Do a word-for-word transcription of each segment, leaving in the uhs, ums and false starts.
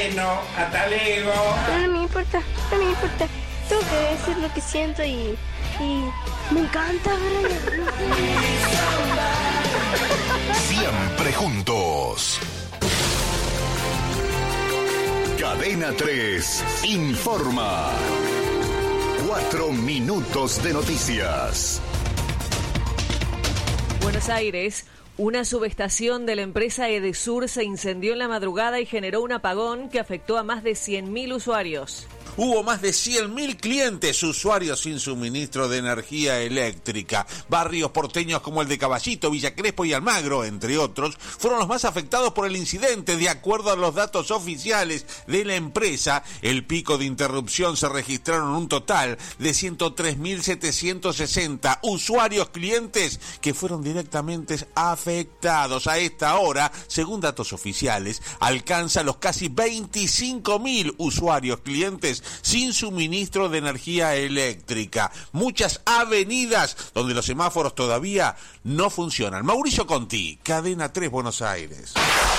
Bueno, hasta luego. No, no me importa, no me importa. Tengo que decir lo que siento y... y me encanta, Brian. Siempre juntos. Cadena tres informa. Cuatro minutos de noticias. Buenos Aires. Una subestación de la empresa Edesur se incendió en la madrugada y generó un apagón que afectó a más de cien mil usuarios. Hubo más de cien mil clientes usuarios sin suministro de energía eléctrica. Barrios porteños como el de Caballito, Villa Crespo y Almagro, entre otros, fueron los más afectados por el incidente. De acuerdo a los datos oficiales de la empresa, el pico de interrupción se registraron un total de ciento tres mil setecientos sesenta usuarios clientes que fueron directamente afectados. A esta hora, según datos oficiales, alcanza los casi veinticinco mil usuarios clientes sin suministro de energía eléctrica. Muchas avenidas donde los semáforos todavía no funcionan. Mauricio Conti, Cadena tres, Buenos Aires.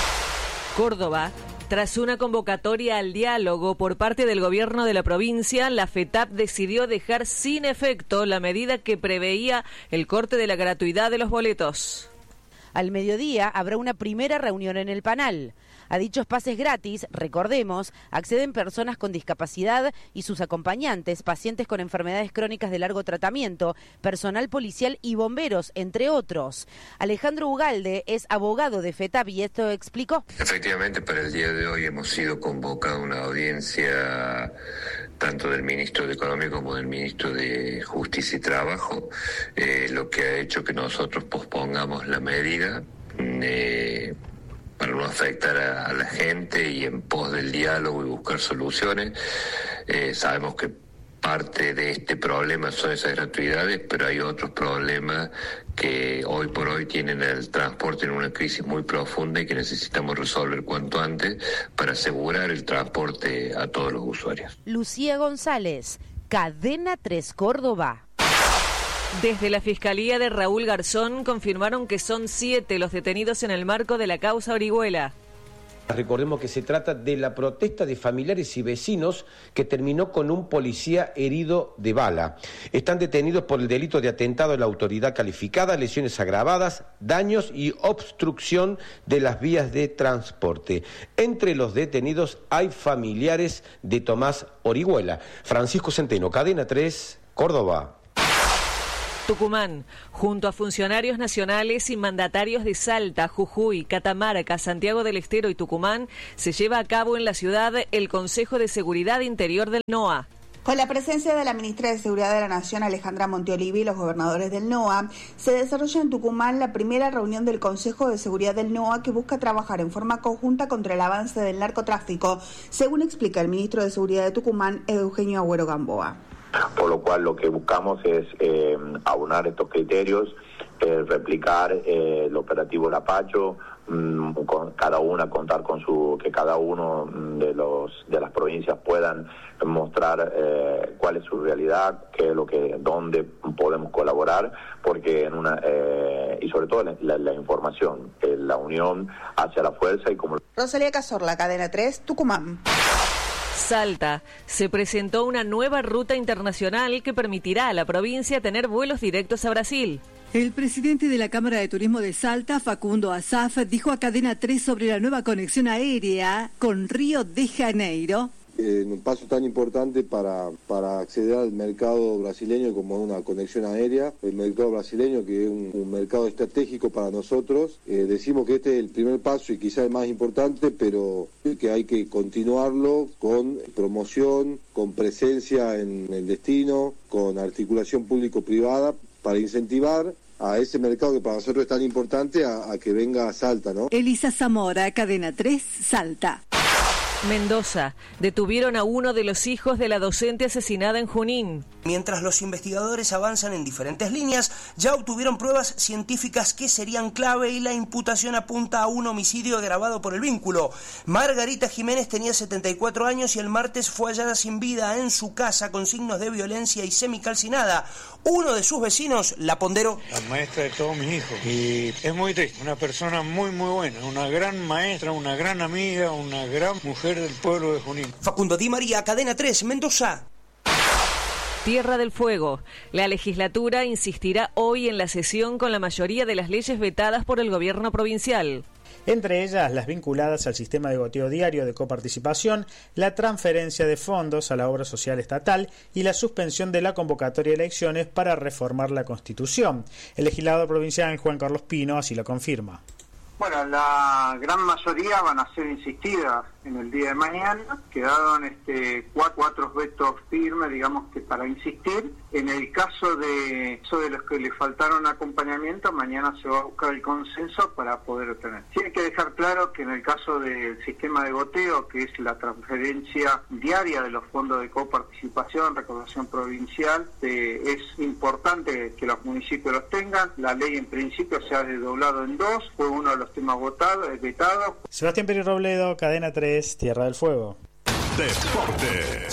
Córdoba. Tras una convocatoria al diálogo por parte del gobierno de la provincia, la FETAP decidió dejar sin efecto la medida que preveía el corte de la gratuidad de los boletos. Al mediodía habrá una primera reunión en el Panal. A dichos pases gratis, recordemos, acceden personas con discapacidad y sus acompañantes, pacientes con enfermedades crónicas de largo tratamiento, personal policial y bomberos, entre otros. Alejandro Ugalde es abogado de FETAP y esto explicó. Efectivamente, para el día de hoy hemos sido convocados a una audiencia tanto del ministro de Economía como del ministro de Justicia y Trabajo, eh, lo que ha hecho que nosotros pospongamos la medida eh, para no afectar a, a la gente y en pos del diálogo y buscar soluciones. Eh, sabemos que parte de este problema son esas gratuidades, pero hay otros problemas que hoy por hoy tienen el transporte en una crisis muy profunda y que necesitamos resolver cuanto antes para asegurar el transporte a todos los usuarios. Lucía González, Cadena tres Córdoba. Desde la Fiscalía de Raúl Garzón confirmaron que son siete los detenidos en el marco de la causa Orihuela. Recordemos que se trata de la protesta de familiares y vecinos que terminó con un policía herido de bala. Están detenidos por el delito de atentado a la autoridad calificada, lesiones agravadas, daños y obstrucción de las vías de transporte. Entre los detenidos hay familiares de Tomás Orihuela. Francisco Centeno, Cadena tres, Córdoba. Tucumán, junto a funcionarios nacionales y mandatarios de Salta, Jujuy, Catamarca, Santiago del Estero y Tucumán, se lleva a cabo en la ciudad el Consejo de Seguridad Interior del NOA. Con la presencia de la ministra de Seguridad de la Nación, Alejandra Monteolivi, y los gobernadores del NOA, se desarrolla en Tucumán la primera reunión del Consejo de Seguridad del NOA que busca trabajar en forma conjunta contra el avance del narcotráfico, según explica el ministro de Seguridad de Tucumán, Eugenio Agüero Gamboa. Por lo cual lo que buscamos es eh, aunar estos criterios, eh, replicar eh, el operativo Lapacho, mmm, con cada una contar con su, que cada uno de los de las provincias puedan mostrar eh, cuál es su realidad, qué es lo que, dónde podemos colaborar, porque en una eh, y sobre todo la, la, la información, eh, la unión hacia la fuerza y como. Rosalía Cazorla, Cadena tres, Tucumán. Salta, se presentó una nueva ruta internacional que permitirá a la provincia tener vuelos directos a Brasil. El presidente de la Cámara de Turismo de Salta, Facundo Asaf, dijo a Cadena tres sobre la nueva conexión aérea con Río de Janeiro. Eh, un paso tan importante para, para acceder al mercado brasileño como una conexión aérea, el mercado brasileño que es un, un mercado estratégico para nosotros. Eh, decimos que este es el primer paso y quizá el más importante, pero que hay que continuarlo con promoción, con presencia en el destino, con articulación público-privada para incentivar a ese mercado que para nosotros es tan importante a, a que venga a Salta, ¿no? Elisa Zamora, Cadena tres, Salta. Mendoza, detuvieron a uno de los hijos de la docente asesinada en Junín. Mientras los investigadores avanzan en diferentes líneas, ya obtuvieron pruebas científicas que serían clave y la imputación apunta a un homicidio agravado por el vínculo. Margarita Jiménez tenía setenta y cuatro años y el martes fue hallada sin vida en su casa con signos de violencia y semicalcinada. Uno de sus vecinos la ponderó. La maestra de todos mis hijos. Y es muy triste, una persona muy muy buena, una gran maestra, una gran amiga, una gran mujer del pueblo de Junín. Facundo Di María, Cadena tres, Mendoza. Tierra del Fuego. La legislatura insistirá hoy en la sesión con la mayoría de las leyes vetadas por el gobierno provincial. Entre ellas, las vinculadas al sistema de goteo diario de coparticipación, la transferencia de fondos a la obra social estatal y la suspensión de la convocatoria de elecciones para reformar la Constitución. El legislador provincial Juan Carlos Pino así lo confirma. Bueno, la gran mayoría van a ser insistidas en el día de mañana. Quedaron este, cuatro, cuatro vetos firmes, digamos, que para insistir. En el caso de, eso de los que le faltaron acompañamiento, mañana se va a buscar el consenso para poder obtener. Sí hay que dejar claro que en el caso del sistema de goteo, que es la transferencia diaria de los fondos de coparticipación, recaudación provincial, eh, es importante que los municipios los tengan. La ley en principio se ha desdoblado en dos, fue uno de los temas votados, vetados. Sebastián Peri Robledo, Cadena tres, Tierra del Fuego. Deportes.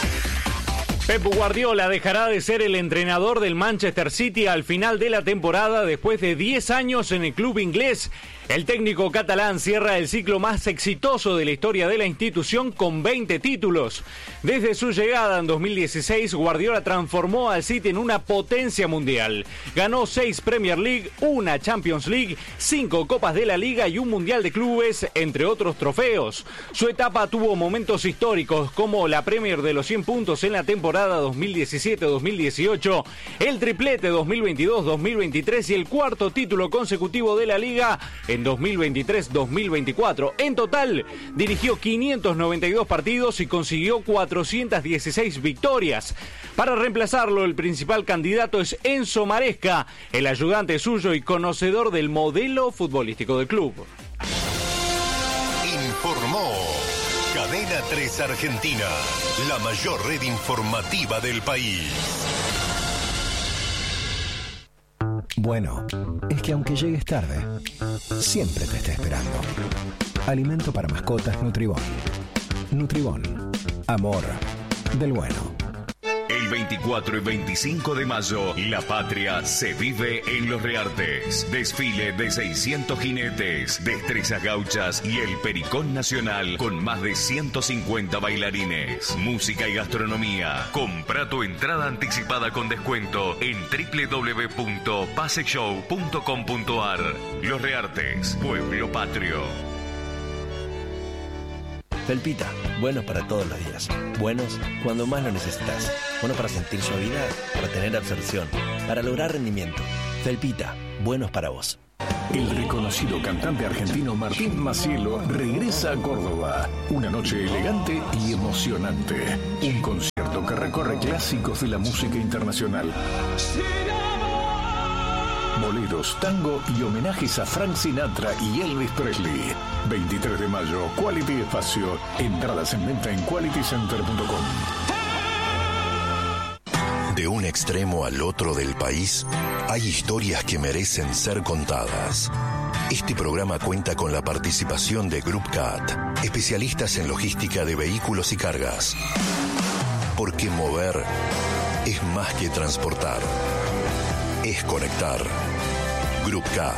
Pep Guardiola dejará de ser el entrenador del Manchester City al final de la temporada después de diez años en el club inglés. El técnico catalán cierra el ciclo más exitoso de la historia de la institución con veinte títulos. Desde su llegada en dos mil dieciséis, Guardiola transformó al City en una potencia mundial. Ganó seis Premier League, una Champions League, cinco Copas de la Liga y un Mundial de Clubes, entre otros trofeos. Su etapa tuvo momentos históricos como la Premier de los cien puntos en la temporada dos mil diecisiete dos mil dieciocho, el triplete dos mil veintidós dos mil veintitrés y el cuarto título consecutivo de la Liga en dos mil veintitrés dos mil veinticuatro. En total, dirigió quinientos noventa y dos partidos y consiguió cuatrocientas dieciséis victorias. Para reemplazarlo, el principal candidato es Enzo Maresca, el ayudante suyo y conocedor del modelo futbolístico del club. Informó Cadena tres Argentina, la mayor red informativa del país. Bueno, es que aunque llegues tarde, siempre te está esperando. Alimento para mascotas Nutribón. Nutribón. Amor del bueno. El veinticuatro y veinticinco de mayo, la patria se vive en Los Reartes. Desfile de seiscientos jinetes, destrezas gauchas y el Pericón Nacional con más de ciento cincuenta bailarines. Música y gastronomía. Compra tu entrada anticipada con descuento en doble u doble u doble u punto pase show punto com punto a r. Los Reartes, pueblo patrio. Felpita, buenos para todos los días. Buenos cuando más lo necesitas. Buenos para sentir suavidad, para tener absorción, para lograr rendimiento. Felpita, buenos para vos. El reconocido cantante argentino Martín Macielo regresa a Córdoba. Una noche elegante y emocionante. Un concierto que recorre clásicos de la música internacional. Boleros, tango y homenajes a Frank Sinatra y Elvis Presley. veintitrés de mayo, Quality Espacio. Entradas en venta en quality center punto com. De un extremo al otro del país, hay historias que merecen ser contadas. Este programa cuenta con la participación de Group Cat, especialistas en logística de vehículos y cargas. Porque mover es más que transportar. Es conectar. Group Cat.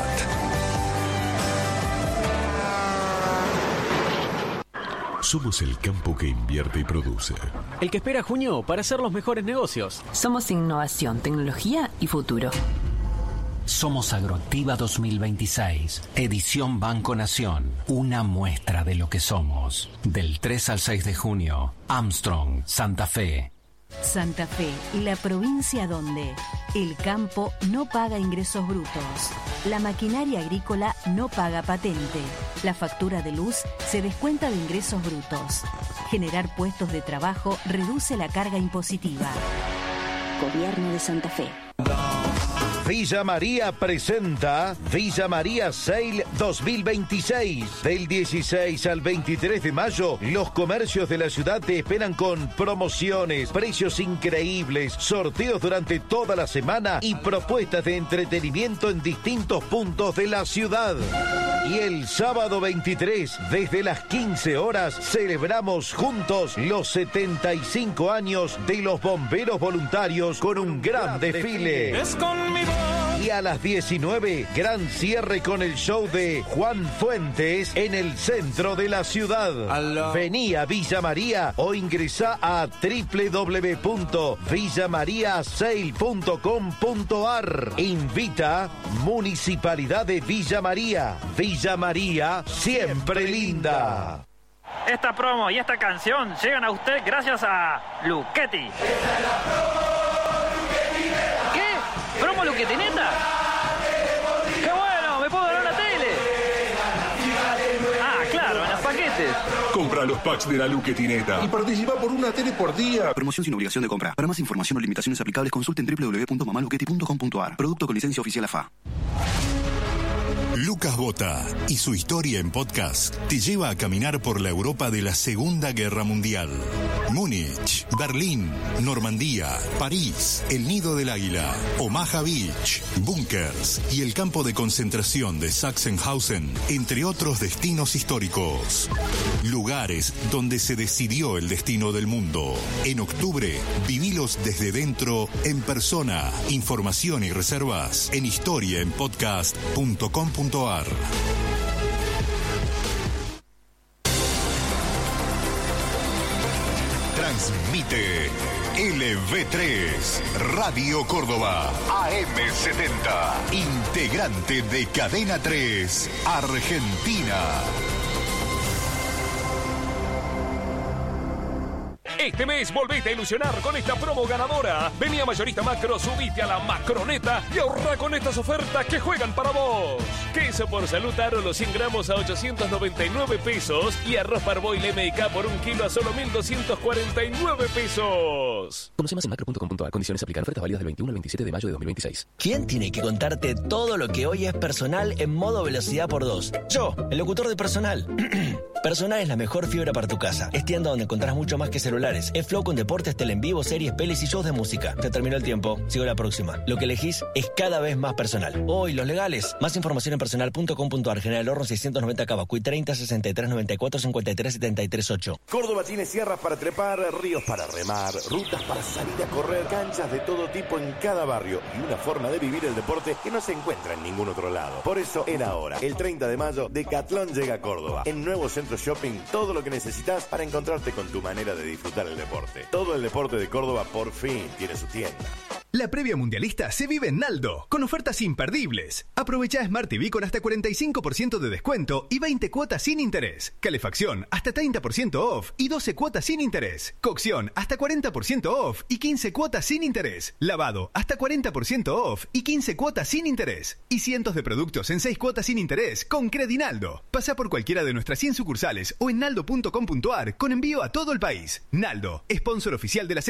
Somos el campo que invierte y produce. El que espera junio para hacer los mejores negocios. Somos innovación, tecnología y futuro. Somos Agroactiva dos mil veintiséis, edición Banco Nación. Una muestra de lo que somos. Del tres al seis de junio, Armstrong, Santa Fe. Santa Fe, la provincia donde el campo no paga ingresos brutos, la maquinaria agrícola no paga patente, la factura de luz se descuenta de ingresos brutos. Generar puestos de trabajo reduce la carga impositiva. Gobierno de Santa Fe. Villa María presenta Villa María Sale dos mil veintiséis. Del dieciséis al veintitrés de mayo, los comercios de la ciudad te esperan con promociones, precios increíbles, sorteos durante toda la semana y propuestas de entretenimiento en distintos puntos de la ciudad. Y el sábado veintitrés, desde las quince horas, celebramos juntos los setenta y cinco años de los bomberos voluntarios con un gran desfile. Es con mi voz. Y a las diecinueve, gran cierre con el show de Juan Fuentes en el centro de la ciudad. Aló. Vení a Villa María o ingresá a doble u doble u doble u punto villa maría sale punto com punto a r. Invita Municipalidad de Villa María. Villa María, siempre linda. Esta promo y esta canción llegan a usted gracias a Luchetti. ¿Qué? ¿Promo Luchetineta? ¡Qué bueno! ¡Me puedo ganar la tele! Ah, claro, en los paquetes. Compra los packs de la Luchetineta y participa por una tele por día. Promoción sin obligación de compra. Para más información o limitaciones aplicables, consulten doble u doble u doble u punto mamá luchetti punto com punto a r. Producto con licencia oficial A F A. Lucas Bota y su historia en podcast te lleva a caminar por la Europa de la Segunda Guerra Mundial. Múnich, Berlín, Normandía, París, el Nido del Águila, Omaha Beach, búnkers y el campo de concentración de Sachsenhausen, entre otros destinos históricos. Lugares donde se decidió el destino del mundo. En octubre, vivilos desde dentro, en persona. Información y reservas en historia en podcast punto com punto a r. Transmite L V tres, Radio Córdoba, A M setenta, integrante de Cadena tres, Argentina. Este mes volvete a ilusionar con esta promo ganadora. Vení a Mayorista Macro, subite a la Macroneta y ahorra con estas ofertas que juegan para vos. Queso por Salud Aro los cien gramos a ochocientos noventa y nueve pesos y arroz Parboil M y K por un kilo a solo mil doscientos cuarenta y nueve pesos. Conoce más en macro punto com punto a r. Condiciones aplican. Ofertas válidas del veintiuno al veintisiete de mayo de dos mil veintiséis. ¿Quién tiene que contarte todo lo que hoy es Personal en modo velocidad por dos? Yo, el locutor de Personal. Personal es la mejor fibra para tu casa. Es tienda donde encontrás mucho más que celulares. Es Flow con deportes, tele en vivo, series, pelis y shows de música. Se terminó el tiempo. Sigo la próxima. Lo que elegís es cada vez más Personal. Hoy, los legales. Más información en personal punto com punto a r. General Horro seiscientos noventa Cabacuy treinta sesenta y tres noventa y cuatro cincuenta y tres setenta y tres ocho. Córdoba tiene sierras para trepar, ríos para remar, rutas para salir a correr, canchas de todo tipo en cada barrio y una forma de vivir el deporte que no se encuentra en ningún otro lado. Por eso, era ahora. El treinta de mayo, Decathlon llega a Córdoba. En Nuevo Centro Shopping, todo lo que necesitas para encontrarte con tu manera de disfrutar el deporte. Todo el deporte de Córdoba por fin tiene su tienda. La previa mundialista se vive en Naldo, con ofertas imperdibles. Aprovecha Smart T V con hasta cuarenta y cinco por ciento de descuento y veinte cuotas sin interés. Calefacción hasta treinta por ciento off y doce cuotas sin interés. Cocción hasta cuarenta por ciento off y quince cuotas sin interés. Lavado hasta cuarenta por ciento off y quince cuotas sin interés. Y cientos de productos en seis cuotas sin interés con Credinaldo. Pasa por cualquiera de nuestras cien sucursales o en naldo punto com punto a r con envío a todo el país. Naldo, sponsor oficial de la